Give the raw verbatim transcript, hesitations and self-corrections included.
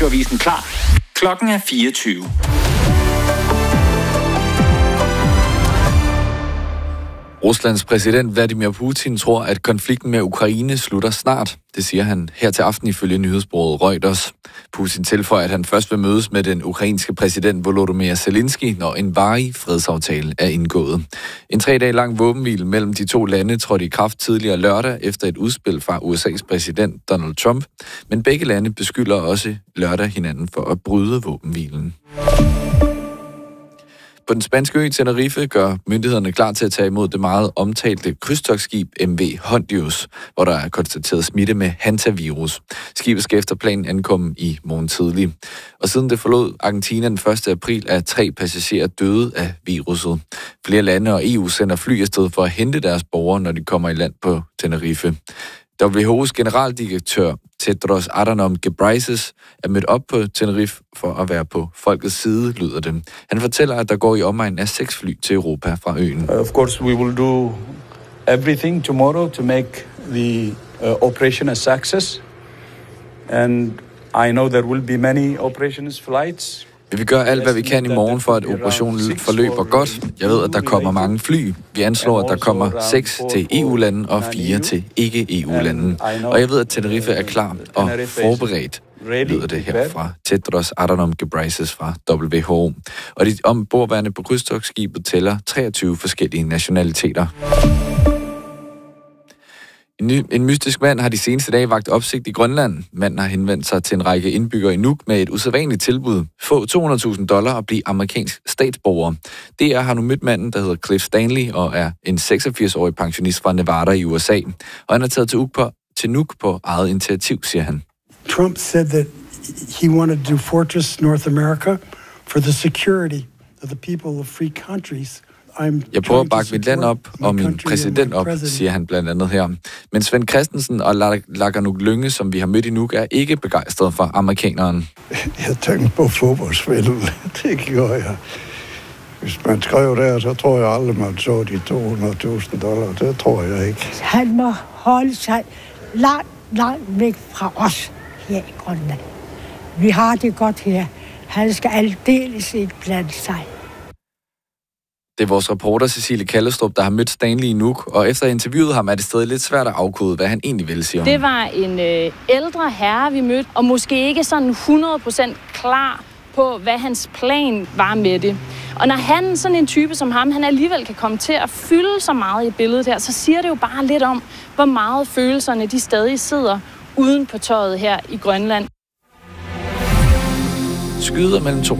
Radioavisen Klar. Klokken er fireogtyve. Ruslands præsident Vladimir Putin tror, at konflikten med Ukraine slutter snart. Det siger han her til aften ifølge nyhedsbureauet Reuters. Putin tilføjer, at han først vil mødes med den ukrainske præsident Volodymyr Zelensky, når en varig fredsaftale er indgået. En tre dage lang våbenhvile mellem de to lande trådte i kraft tidligere lørdag efter et udspil fra U S A's præsident Donald Trump. Men begge lande beskylder også lørdag hinanden for at bryde våbenhvilen. På den spanske ø Tenerife gør myndighederne klar til at tage imod det meget omtalte krydstogtskib M V Hondius, hvor der er konstateret smitte med hantavirus. Skibet skal efter planen ankomme i morgen tidlig. Og siden det forlod Argentina den første april, er tre passagerer døde af viruset. Flere lande og E U sender fly afsted for at hente deres borgere, når de kommer i land på Tenerife. W H O's generaldirektør Tedros Adhanom Ghebreyesus er mødt op på Tenerife for at være på folkets side, lyder det. Han fortæller, at der går i omegnen af seks fly til Europa fra øen. Of course, we will do everything tomorrow to make the uh, operation a success. And I know there will be many operations flights. Vi vil gøre alt, hvad vi kan i morgen, for at operationen forløber godt. Jeg ved, at der kommer mange fly. Vi anslår, at der kommer seks til E U-lande og fire til ikke-E U-lande. Og jeg ved, at Tenerife er klar og forberedt, lyder det her fra Tedros Adhanom Ghebreyesus fra W H O. Og de ombordværende på krydstogtskibet tæller treogtyve forskellige nationaliteter. En mystisk mand har de seneste dage vakt opsigt i Grønland. Manden har henvendt sig til en række indbyggere i Nuuk med et usædvanligt tilbud. Få to hundrede tusind dollar og blive amerikansk statsborger. D R har nu mødt manden, der hedder Cliff Stanley, og er en seksogfirs-årig pensionist fra Nevada i U S A. Og han er taget til Nuuk på, til Nuuk på eget initiativ, siger han. Trump said that he wanted to fortress North America for the security of the people of free countries. Jeg prøver at bakke mit land op og min præsident op, siger han blandt andet her. Men Svend Christensen og Laganuq Lynge, som vi har mødt i Nuuk, er ikke begejstrede for amerikaneren. Jeg tænkte på fodboldsvindel. Det gjorde jeg. Hvis man skrev der, så tror jeg aldrig, man så de to hundrede tusind dollar. Det tror jeg ikke. Han må holde sig langt, langt væk fra os her i Grønland. Vi har det godt her. Han skal aldeles ikke blande sig. Det er vores reporter Cecilie Kallestrup, der har mødt Stanley i Nuuk, og efter interviewet ham er det stadig lidt svært at afkode, hvad han egentlig vil sige om. Det var en øh, ældre herre, vi mødte, og måske ikke sådan hundrede procent klar på, hvad hans plan var med det. Og når han, sådan en type som ham, han alligevel kan komme til at fylde så meget i billedet her, så siger det jo bare lidt om, hvor meget følelserne de stadig sidder uden på tøjet her i Grønland. Skyder mellem to